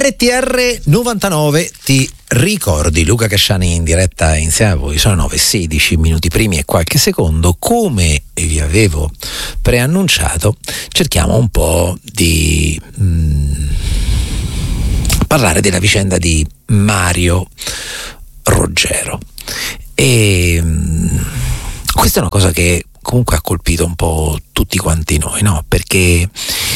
RTR 99, ti ricordi Luca Casciani in diretta insieme a voi? Sono 9:16 minuti primi e qualche secondo. Come vi avevo preannunciato, cerchiamo un po' di parlare della vicenda di Mario Roggero. E questa è una cosa che comunque ha colpito un po' tutti quanti noi, no? Perché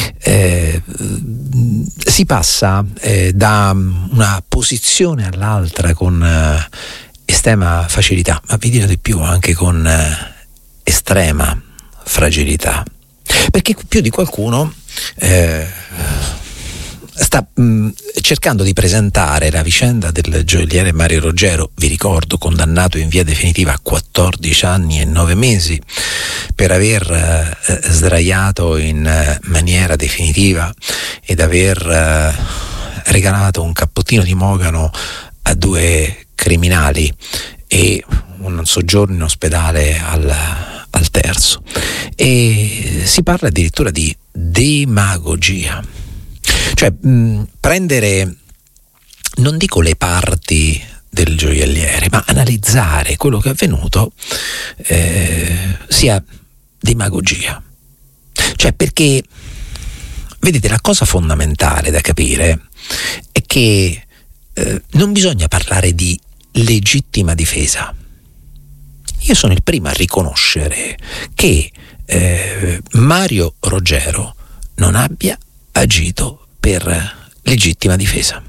si passa da una posizione all'altra con estrema facilità, ma vi dirò di più, anche con estrema fragilità, perché più di qualcuno sta cercando di presentare la vicenda del gioielliere Mario Roggero, vi ricordo condannato in via definitiva a 14 anni e 9 mesi per aver sdraiato in maniera definitiva ed aver regalato un cappottino di mogano a 2 criminali e un soggiorno in ospedale al terzo. E si parla addirittura di demagogia. Cioè prendere, non dico le parti del gioielliere, ma analizzare quello che è avvenuto sia demagogia. Cioè, perché vedete, la cosa fondamentale da capire è che non bisogna parlare di legittima difesa. Io sono il primo a riconoscere che Mario Roggero non abbia agito per legittima difesa.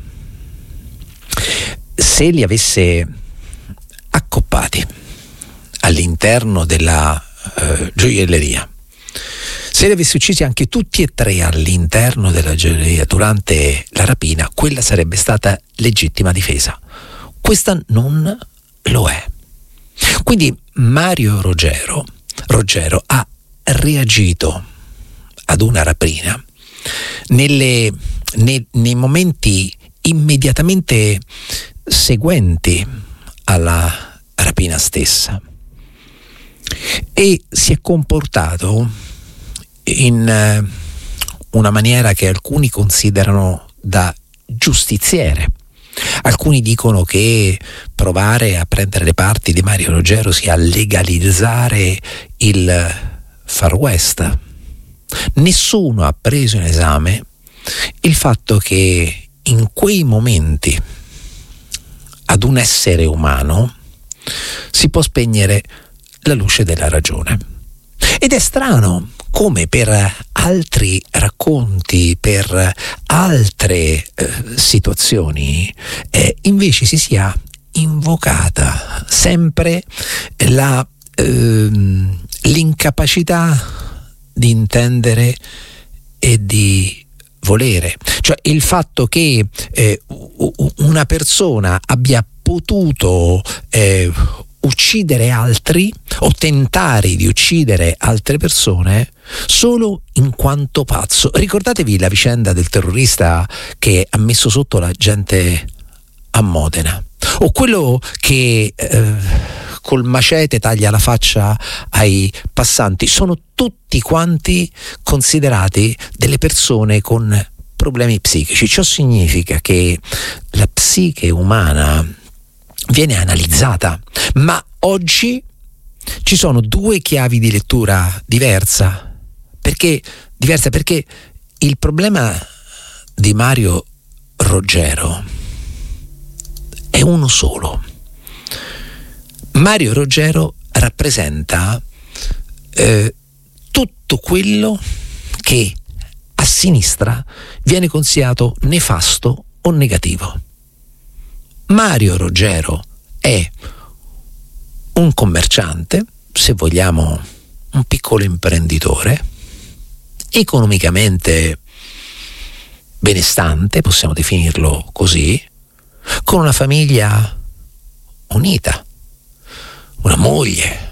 Se li avesse accoppati all'interno della gioielleria, se li avesse uccisi anche tutti e 3 all'interno della gioielleria durante la rapina, quella sarebbe stata legittima difesa. Questa non lo è. Quindi Mario Roggero ha reagito ad una rapina nei momenti immediatamente seguenti alla rapina stessa e si è comportato in una maniera che alcuni considerano da giustiziere. Alcuni dicono che provare a prendere le parti di Mario Roggero sia legalizzare il Far West. Nessuno ha preso in esame il fatto che in quei momenti ad un essere umano si può spegnere la luce della ragione. Ed è strano come per altri racconti, per altre situazioni, invece si sia invocata sempre l'incapacità di intendere e di volere. Cioè il fatto che una persona abbia potuto uccidere altri o tentare di uccidere altre persone solo in quanto pazzo. Ricordatevi la vicenda del terrorista che ha messo sotto la gente a Modena, o quello che col macete taglia la faccia ai passanti. Sono tutti quanti considerati delle persone con problemi psichici. Ciò significa che la psiche umana viene analizzata, ma oggi ci sono 2 chiavi di lettura diverse. Perché il problema di Mario Roggero è uno solo. Mario Roggero rappresenta tutto quello che a sinistra viene considerato nefasto o negativo. Mario Roggero è un commerciante, se vogliamo un piccolo imprenditore, economicamente benestante, possiamo definirlo così, con una famiglia unita, una moglie,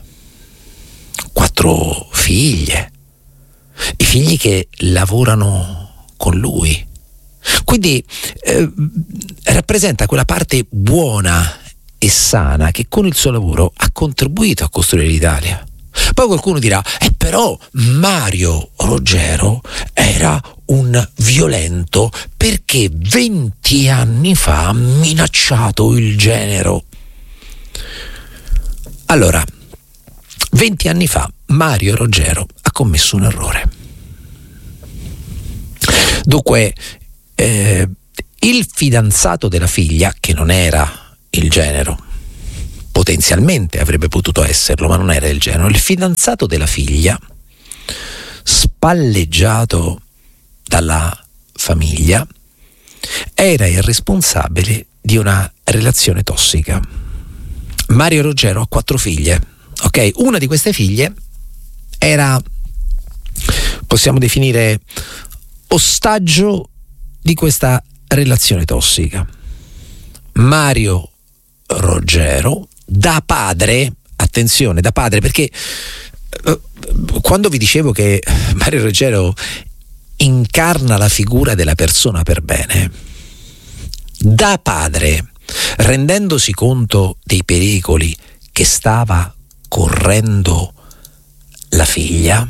4 figlie, i figli che lavorano con lui. Quindi rappresenta quella parte buona e sana che con il suo lavoro ha contribuito a costruire l'Italia. Poi qualcuno dirà: però Mario Roggero era un violento perché 20 anni fa ha minacciato il genero. Allora, 20 anni fa Mario Roggero ha commesso un errore. Dunque, il fidanzato della figlia, che non era il genero, potenzialmente avrebbe potuto esserlo, ma non era il genero, il fidanzato della figlia, spalleggiato dalla famiglia, era il responsabile di una relazione tossica. Mario Roggero ha 4 figlie, ok? Una di queste figlie era, possiamo definire, ostaggio di questa relazione tossica. Mario Roggero, da padre, attenzione, da padre, perché quando vi dicevo che Mario Roggero incarna la figura della persona per bene, da padre, rendendosi conto dei pericoli che stava correndo la figlia,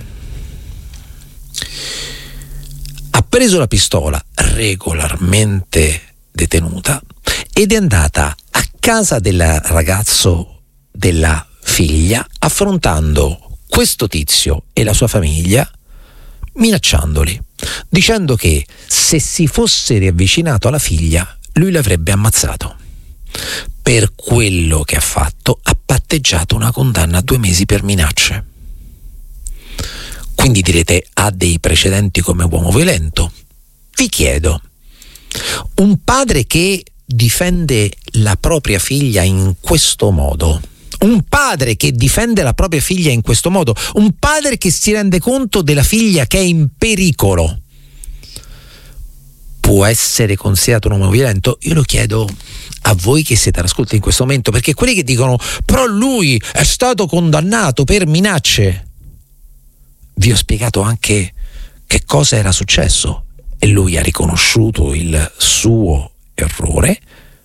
ha preso la pistola, regolarmente detenuta, ed è andata a casa del ragazzo della figlia, affrontando questo tizio e la sua famiglia, minacciandoli, dicendo che se si fosse riavvicinato alla figlia lui l'avrebbe ammazzato. Per quello che ha fatto ha patteggiato una condanna a 2 mesi per minacce. Quindi direte, ha dei precedenti come uomo violento. Vi chiedo, un padre che difende la propria figlia in questo modo, un padre che difende la propria figlia in questo modo, un padre che si rende conto della figlia che è in pericolo, può essere considerato un uomo violento? Io lo chiedo a voi che siete all'ascolto in questo momento, perché quelli che dicono però lui è stato condannato per minacce, vi ho spiegato anche che cosa era successo e lui ha riconosciuto il suo errore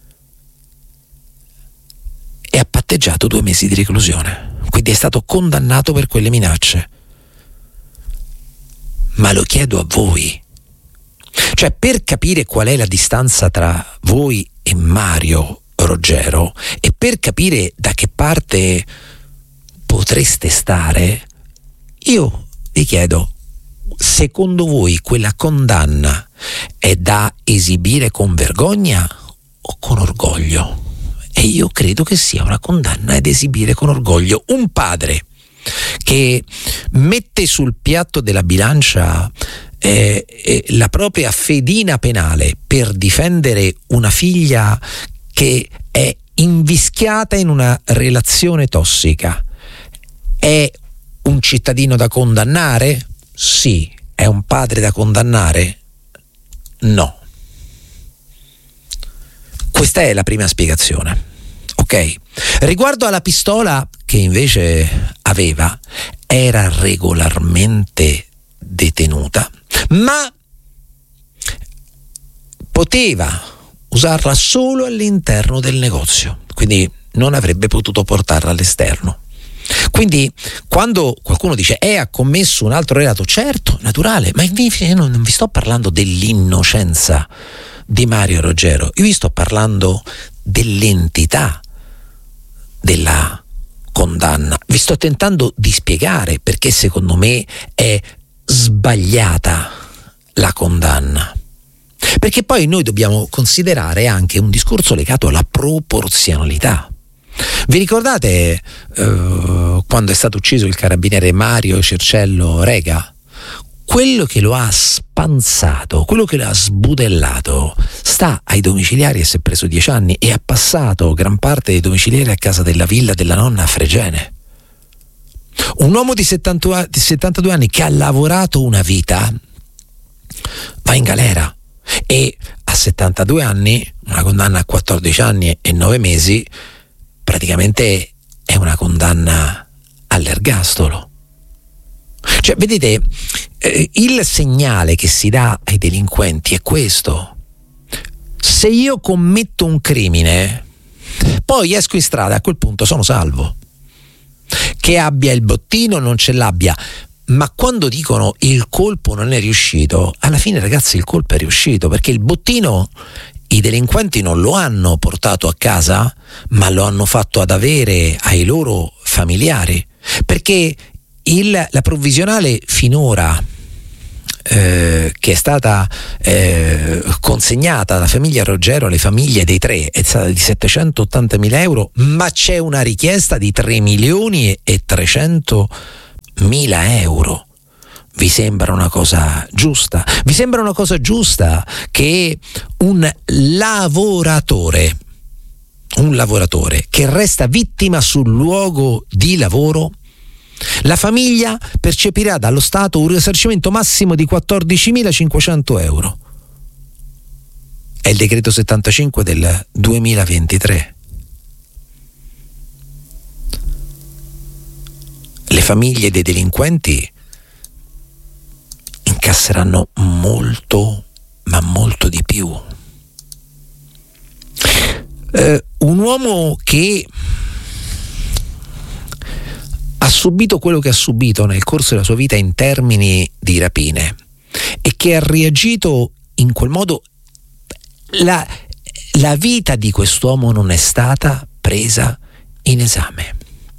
e ha patteggiato 2 mesi di reclusione, quindi è stato condannato per quelle minacce. Ma lo chiedo a voi, cioè, per capire qual è la distanza tra voi e Mario Roggero e per capire da che parte potreste stare, io vi chiedo, secondo voi quella condanna è da esibire con vergogna o con orgoglio? E io credo che sia una condanna da esibire con orgoglio. Un padre che mette sul piatto della bilancia la propria fedina penale per difendere una figlia che è invischiata in una relazione tossica, è un cittadino da condannare? Sì. È un padre da condannare? No. Questa è la prima spiegazione, ok? Riguardo alla pistola che invece aveva, era regolarmente detenuta, ma poteva usarla solo all'interno del negozio, quindi non avrebbe potuto portarla all'esterno. Quindi quando qualcuno dice ha commesso un altro reato, certo, naturale, ma invece io non vi sto parlando dell'innocenza di Mario Roggero, io vi sto parlando dell'entità della condanna. Vi sto tentando di spiegare perché secondo me è sbagliata la condanna, perché poi noi dobbiamo considerare anche un discorso legato alla proporzionalità. Vi ricordate quando è stato ucciso il carabiniere Mario Circello Rega? Quello che lo ha spanzato, quello che lo ha sbudellato, sta ai domiciliari e si è preso 10 anni e ha passato gran parte dei domiciliari a casa della villa della nonna a Fregene. Un uomo di 72 anni che ha lavorato una vita va in galera e a 72 anni, una condanna a 14 anni e 9 mesi, praticamente è una condanna all'ergastolo. Cioè, vedete, il segnale che si dà ai delinquenti è questo: se io commetto un crimine, poi esco in strada, a quel punto sono salvo. Che abbia il bottino o non ce l'abbia, ma quando dicono il colpo non è riuscito, alla fine, ragazzi, il colpo è riuscito, perché il bottino i delinquenti non lo hanno portato a casa, ma lo hanno fatto ad avere ai loro familiari, perché la provvisionale finora che è stata consegnata dalla famiglia Roggero alle famiglie dei tre è stata di 780.000 euro, ma c'è una richiesta di 3.300.000 euro. Vi sembra una cosa giusta? Vi sembra una cosa giusta che un lavoratore che resta vittima sul luogo di lavoro, la famiglia percepirà dallo Stato un risarcimento massimo di 14.500 euro? È il decreto 75 del 2023. Le famiglie dei delinquenti incasseranno molto, ma molto di più. Un uomo che ha subito quello che ha subito nel corso della sua vita in termini di rapine e che ha reagito in quel modo, la vita di quest'uomo non è stata presa in esame.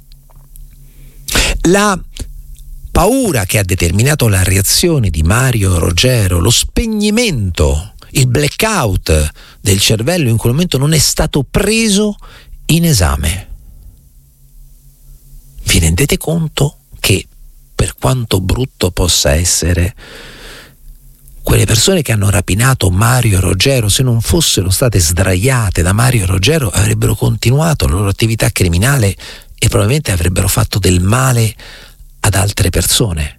La paura che ha determinato la reazione di Mario Roggero, lo spegnimento, il blackout del cervello in quel momento non è stato preso in esame. Vi rendete conto che, per quanto brutto possa essere, quelle persone che hanno rapinato Mario Roggero, se non fossero state sdraiate da Mario Roggero, avrebbero continuato la loro attività criminale e probabilmente avrebbero fatto del male ad altre persone?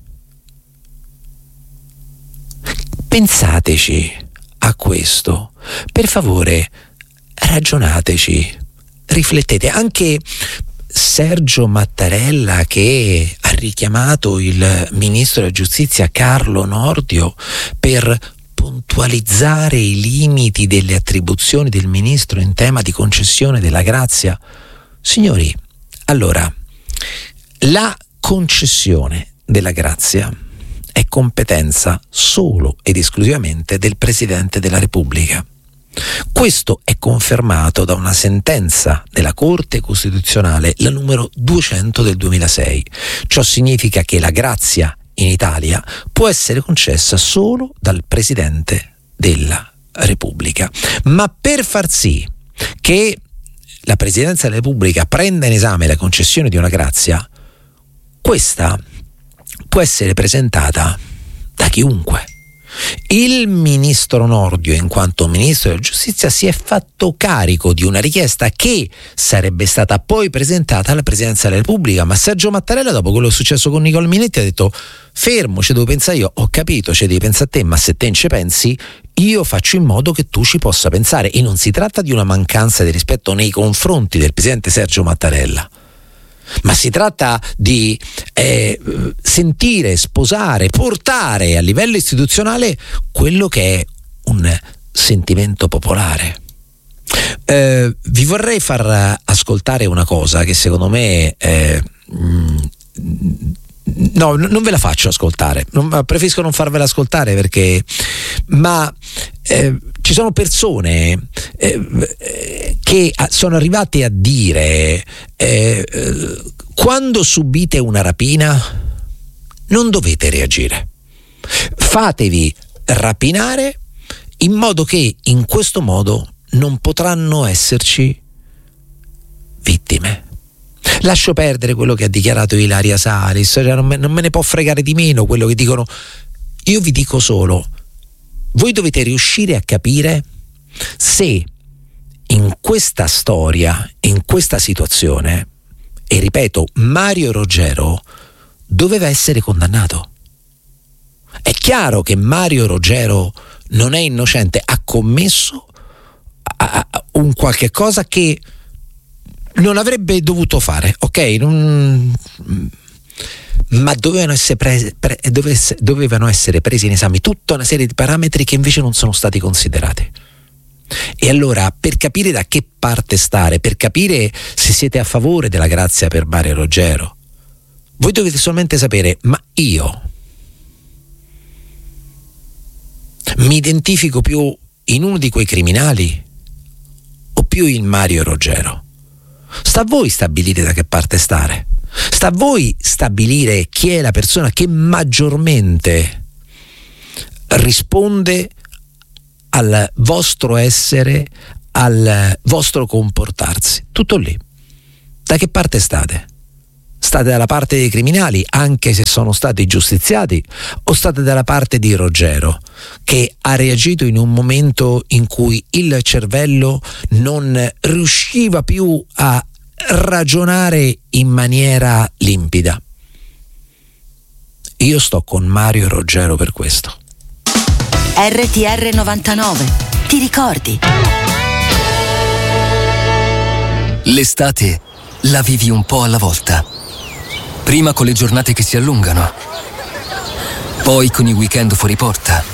Pensateci a questo, per favore, ragionateci, riflettete. Anche Sergio Mattarella, che ha richiamato il ministro della giustizia Carlo Nordio per puntualizzare i limiti delle attribuzioni del ministro in tema di concessione della grazia. Signori, allora, la concessione della grazia è competenza solo ed esclusivamente del Presidente della Repubblica. Questo è confermato da una sentenza della Corte Costituzionale, la numero 200 del 2006. Ciò significa che la grazia in Italia può essere concessa solo dal Presidente della Repubblica. Ma per far sì che la Presidenza della Repubblica prenda in esame la concessione di una grazia, questa può essere presentata da chiunque. Il ministro Nordio, in quanto ministro della giustizia, si è fatto carico di una richiesta che sarebbe stata poi presentata alla Presidenza della Repubblica, ma Sergio Mattarella, dopo quello che è successo con Nicola Minetti, ha detto: fermo, ci devo pensare io. Ho capito, ci devi pensare a te, ma se te ci pensi io faccio in modo che tu ci possa pensare. E non si tratta di una mancanza di rispetto nei confronti del presidente Sergio Mattarella, ma si tratta di sentire, sposare, portare a livello istituzionale quello che è un sentimento popolare. Vi vorrei far ascoltare una cosa che secondo me no, non ve la faccio ascoltare, preferisco non farvela ascoltare perché ci sono persone che sono arrivate a dire quando subite una rapina non dovete reagire, fatevi rapinare in modo che in questo modo non potranno esserci vittime. Lascio perdere quello che ha dichiarato Ilaria Salis, cioè non me ne può fregare di meno quello che dicono. Io vi dico solo: voi dovete riuscire a capire se in questa storia, in questa situazione, e ripeto, Mario Roggero doveva essere condannato. È chiaro che Mario Roggero non è innocente, ha commesso un qualche cosa che non avrebbe dovuto fare, ok? Ma dovevano essere presi in esame tutta una serie di parametri che invece non sono stati considerati. E allora, per capire da che parte stare, per capire se siete a favore della grazia per Mario Roggero, Voi dovete solamente sapere: ma io mi identifico più in uno di quei criminali o più in Mario Roggero? Sta a voi stabilire da che parte stare. Sta a voi stabilire chi è la persona che maggiormente risponde al vostro essere, al vostro comportarsi. Tutto lì. Da che parte state? State dalla parte dei criminali, anche se sono stati giustiziati, o state dalla parte di Roggero, che ha reagito in un momento in cui il cervello non riusciva più a ragionare in maniera limpida? Io sto con Mario Roggero per questo. RTR 99, ti ricordi? L'estate la vivi un po' alla volta. Prima con le giornate che si allungano, poi con i weekend fuori porta,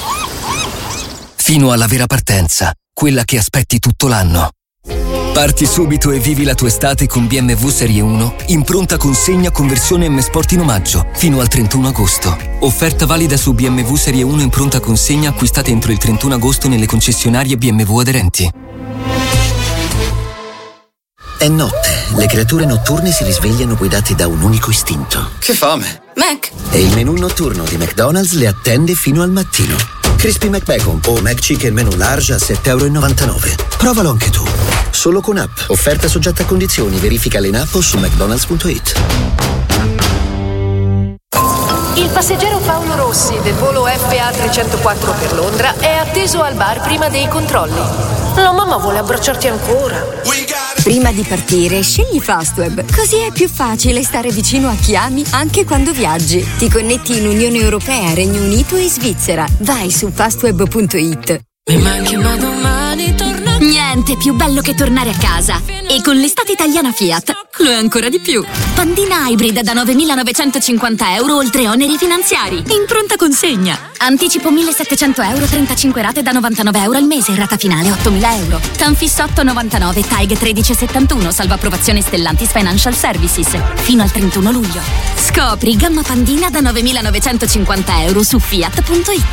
fino alla vera partenza, quella che aspetti tutto l'anno. Parti subito e vivi la tua estate con BMW Serie 1 in pronta consegna con versione M Sport in omaggio fino al 31 agosto. Offerta valida su BMW Serie 1 in pronta consegna acquistate entro il 31 agosto nelle concessionarie BMW aderenti. È notte, le creature notturne si risvegliano guidate da un unico istinto. Che fame! Mac! E il menù notturno di McDonald's le attende fino al mattino. Crispy McBacon o McChicken menù large a €7,99. Provalo anche tu. Solo con app. Offerta soggetta a condizioni. Verificale in app o su mcdonalds.it. Il passeggero Paolo Rossi del volo FA 304 per Londra è atteso al bar prima dei controlli. La mamma vuole abbracciarti ancora. Prima di partire, scegli Fastweb, così è più facile stare vicino a chi ami anche quando viaggi. Ti connetti in Unione Europea, Regno Unito e Svizzera. Vai su fastweb.it. Mi manchi ma domani torno. Niente più bello che tornare a casa. E con l'estate italiana Fiat lo è ancora di più. Pandina Hybrid da €9.950 oltre oneri finanziari. In pronta consegna. Anticipo €1.700, 35 rate da €99 al mese, rata finale €8.000. Tanfis 8,99, TAG 1371, salvo approvazione Stellantis Financial Services. Fino al 31 luglio. Scopri gamma Pandina da €9.950 su fiat.it.